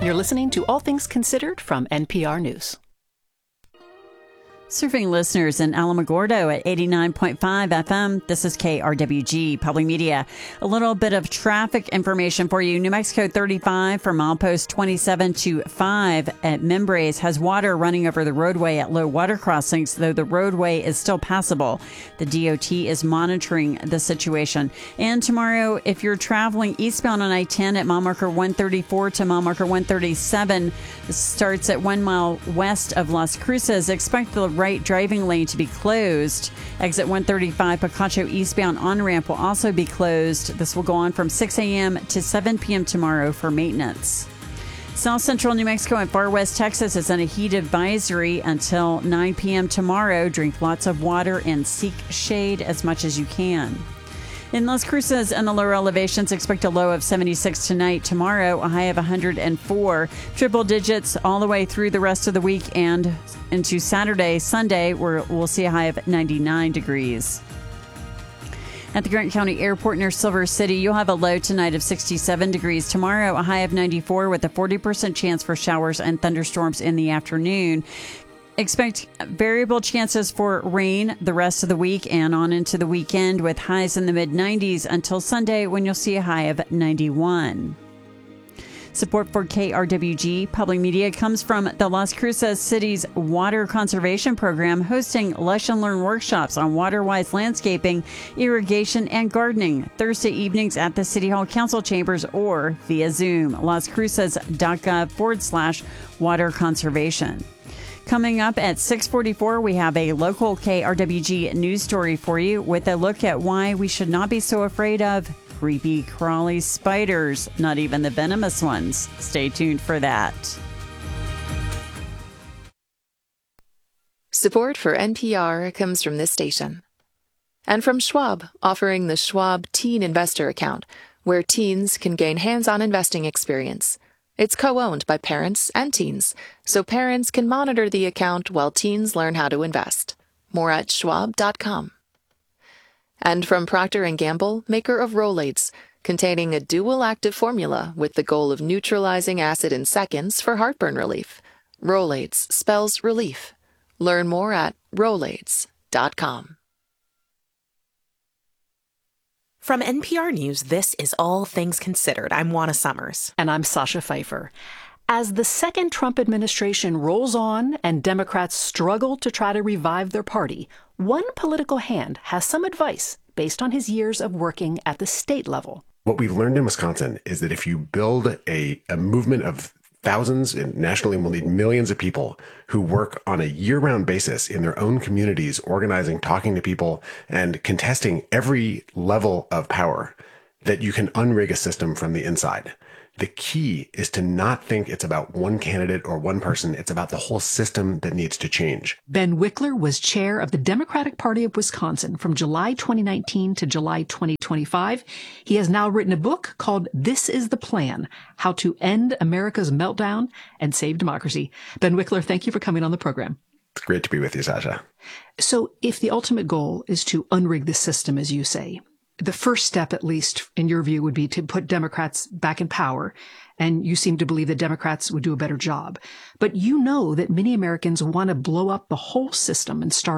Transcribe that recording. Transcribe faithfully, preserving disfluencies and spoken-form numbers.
You're listening to All Things Considered from N P R News. Serving listeners in Alamogordo at eighty-nine point five F M. This is K R W G Public Media. A little bit of traffic information for you. New Mexico thirty-five from milepost twenty-seven to five at Mimbres has water running over the roadway at low water crossings, though the roadway is still passable. The D O T is monitoring the situation. And tomorrow, if you're traveling eastbound on I ten at mile marker one thirty-four to mile marker one thirty-seven, this starts at one mile west of Las Cruces. Expect the right driving lane to be closed. Exit one thirty-five Picacho eastbound on-ramp will also be closed. This will go on from six a.m. to seven p.m. tomorrow for maintenance. South Central New Mexico and Far West Texas is on a heat advisory until nine p.m. tomorrow. Drink lots of water and seek shade as much as you can. In Las Cruces and the lower elevations, expect a low of seventy-six tonight. Tomorrow, a high of one hundred four. Triple digits all the way through the rest of the week and into Saturday, Sunday, where we'll see a high of ninety-nine degrees. At the Grant County Airport near Silver City, you'll have a low tonight of sixty-seven degrees. Tomorrow, a high of ninety-four with a forty percent chance for showers and thunderstorms in the afternoon. Expect variable chances for rain the rest of the week and on into the weekend with highs in the mid nineties until Sunday when you'll see a high of ninety-one. Support for K R W G Public Media comes from the Las Cruces City's Water Conservation Program, hosting Lush and Learn workshops on water-wise landscaping, irrigation, and gardening Thursday evenings at the City Hall Council Chambers or via Zoom. LasCruces.gov forward slash water conservation. Coming up at six forty-four, we have a local K R W G news story for you with a look at why we should not be so afraid of creepy, crawly spiders, not even the venomous ones. Stay tuned for that. Support for N P R comes from this station. And from Schwab, offering the Schwab Teen Investor Account, where teens can gain hands-on investing experience. It's co-owned by parents and teens, so parents can monitor the account while teens learn how to invest. More at schwab dot com. And from Procter and Gamble, maker of Rolaids, containing a dual active formula with the goal of neutralizing acid in seconds for heartburn relief. Rolaids spells relief. Learn more at rolaids dot com. From N P R News, this is All Things Considered. I'm Juana Summers. And I'm Sasha Pfeiffer. As the second Trump administration rolls on and Democrats struggle to try to revive their party, one political hand has some advice based on his years of working at the state level. What we've learned in Wisconsin is that if you build a, a movement of thousands, and nationally we'll need millions of people who work on a year-round basis in their own communities, organizing, talking to people, and contesting every level of power, that you can unrig a system from the inside. The key is to not think it's about one candidate or one person. It's about the whole system that needs to change. Ben Wickler was chair of the Democratic Party of Wisconsin from July twenty nineteen to July twenty twenty-five. He has now written a book called This is the Plan: How to End America's Meltdown and Save Democracy. Ben Wickler, thank you for coming on the program. It's great to be with you, Sasha. So if the ultimate goal is to unrig the system, as you say, the first step, at least in your view, would be to put Democrats back in power. And you seem to believe that Democrats would do a better job. But you know that many Americans want to blow up the whole system and start